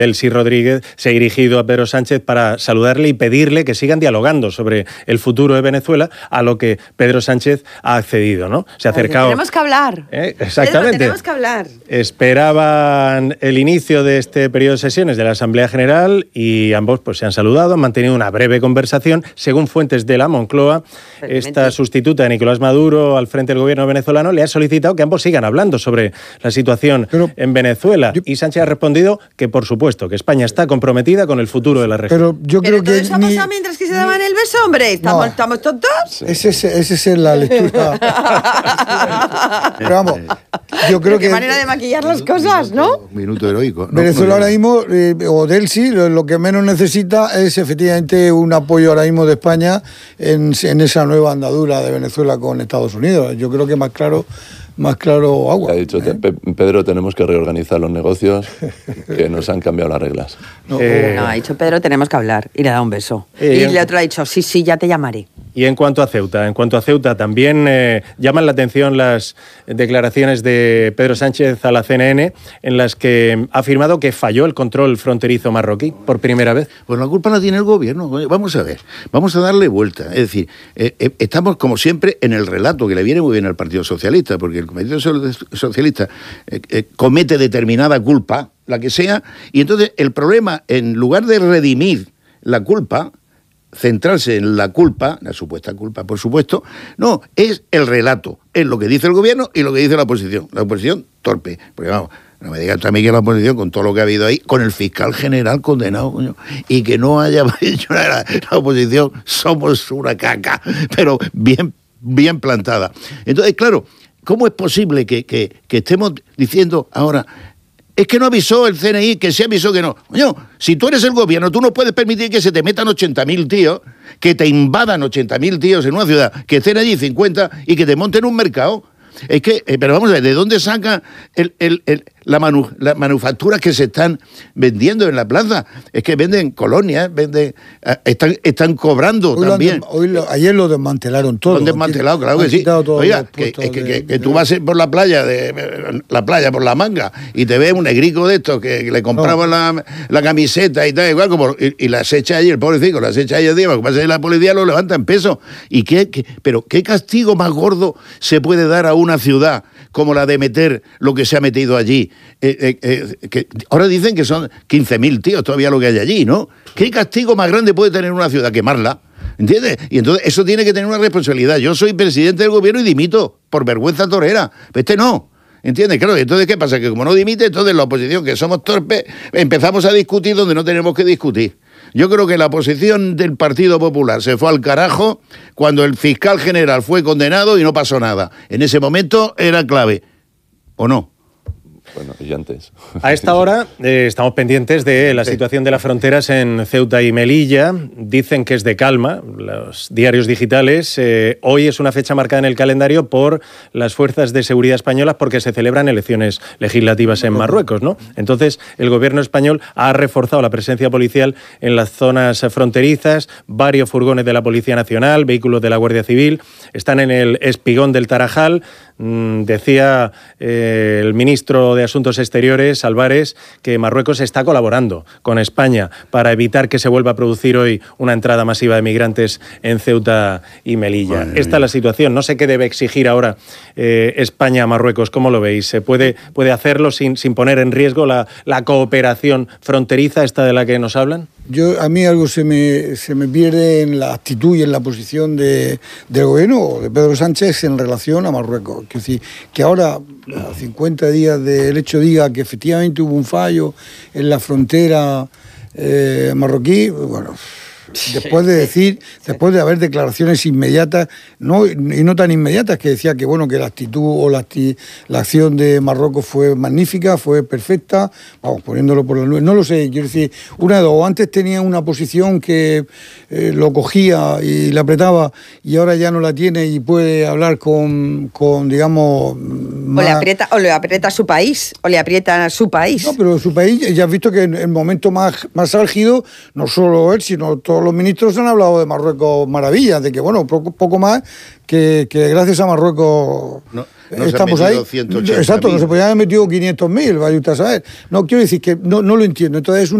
Delcy Rodríguez se ha dirigido a Pedro Sánchez para saludarle y pedirle que sigan dialogando sobre el futuro de Venezuela, a lo que Pedro Sánchez ha accedido, ¿no? Se ha acercado... Tenemos que hablar. Exactamente. Pedro, tenemos que hablar. Esperaban el inicio de este periodo de sesiones de la Asamblea General y ambos pues se han saludado, han mantenido una breve conversación. Según fuentes de la Moncloa, esta sustituta de Nicolás Maduro al frente del gobierno venezolano le ha solicitado que ambos sigan hablando sobre la situación en Venezuela. Y Sánchez ha respondido que, por supuesto, que España está comprometida con el futuro de la región. Pero yo creo que eso ha pasado mientras que se daban el beso, hombre. ¿Estamos tontos? Sí. Esa es la lectura. Pero vamos, yo creo que... Qué manera de maquillar las cosas, ¿no? Minuto heroico. Venezuela ahora mismo, o Delcy, lo que menos necesita es efectivamente un apoyo ahora mismo de España en esa nueva andadura de Venezuela con Estados Unidos. Yo creo que más claro agua. Ha dicho Pedro, tenemos que reorganizar los negocios, que nos han cambiado las reglas. No, ha dicho Pedro, tenemos que hablar. Y le da un beso. Y el otro le ha dicho, sí, ya te llamaré. Y en cuanto a Ceuta también llaman la atención las declaraciones de Pedro Sánchez a la CNN, en las que ha afirmado que falló el control fronterizo marroquí por primera vez. Pues la culpa la tiene el gobierno. Vamos a ver, vamos a darle vuelta. Es decir, estamos como siempre en el relato que le viene muy bien al Partido Socialista, porque el Partido Socialista comete determinada culpa, la que sea, y entonces el problema, en lugar de redimir la culpa, centrarse en la culpa, la supuesta culpa, por supuesto, no, es el relato, es lo que dice el gobierno y lo que dice la oposición torpe, porque vamos, no me digas también que la oposición, con todo lo que ha habido ahí, con el fiscal general condenado, coño, y que no haya hecho la oposición, somos una caca, pero bien plantada. Entonces, claro, ¿cómo es posible que estemos diciendo ahora... Es que no avisó el CNI, que se avisó que no. Coño, si tú eres el gobierno, tú no puedes permitir que se te metan 80.000 tíos, que te invadan 80.000 tíos en una ciudad, que estén allí 50 y que te monten un mercado. Es que, pero vamos a ver, ¿de dónde sacan las manufacturas que se están vendiendo en la plaza? Es que venden colonias, están cobrando también. Ayer lo desmantelaron todo. Lo han desmantelado, claro que sí. Oiga, que tú vas por la playa, por la Manga, y te ves un negrico de estos que le compramos la camiseta y tal, igual, y las echa allí, el pobrecito, las echa allí el día, porque pasa que la policía lo levanta en peso. Pero ¿qué castigo más gordo se puede dar a una ciudad como la de meter lo que se ha metido allí? Que ahora dicen que son 15.000 tíos todavía lo que hay allí, ¿no? ¿Qué castigo más grande puede tener una ciudad? Quemarla, ¿entiendes? Y entonces eso tiene que tener una responsabilidad. Yo soy presidente del gobierno y dimito por vergüenza torera. No. ¿Entiendes? Claro, y entonces ¿qué pasa? Que como no dimite, entonces la oposición, que somos torpes, empezamos a discutir donde no tenemos que discutir. Yo creo que la posición del Partido Popular se fue al carajo cuando el fiscal general fue condenado y no pasó nada. En ese momento era clave, ¿o no? Bueno, y antes. A esta hora estamos pendientes de la situación de las fronteras en Ceuta y Melilla. Dicen que es de calma, los diarios digitales. Hoy es una fecha marcada en el calendario por las fuerzas de seguridad españolas porque se celebran elecciones legislativas en Marruecos, ¿no? Entonces, el gobierno español ha reforzado la presencia policial en las zonas fronterizas, varios furgones de la Policía Nacional, vehículos de la Guardia Civil, están en el espigón del Tarajal. Decía el ministro de Asuntos Exteriores, Álvarez, que Marruecos está colaborando con España para evitar que se vuelva a producir hoy una entrada masiva de migrantes en Ceuta y Melilla. Esta es la situación. No sé qué debe exigir ahora España a Marruecos. ¿Cómo lo veis? ¿Se puede hacerlo sin poner en riesgo la cooperación fronteriza, esta de la que nos hablan? A mí algo se me pierde en la actitud y en la posición del gobierno de Pedro Sánchez en relación a Marruecos. Es decir, que ahora, a 50 días del hecho, diga que efectivamente hubo un fallo en la frontera marroquí, bueno... Después de haber declaraciones inmediatas, y no tan inmediatas, que decía que bueno, que la actitud o la acción de Marruecos fue magnífica, fue perfecta, vamos, poniéndolo por la nube, no lo sé, quiero decir, o antes tenía una posición que lo cogía y la apretaba, y ahora ya no la tiene y puede hablar con digamos... O le aprieta a su país, No, pero su país, ya has visto que en el momento más álgido, no solo él, sino todos los ministros han hablado de Marruecos maravillas, de que bueno, poco más que gracias a Marruecos... estamos se han ahí. metido 180.000. Exacto, no se podían haber metido 500.000, vaya usted a saber. No, quiero decir que no lo entiendo. Entonces es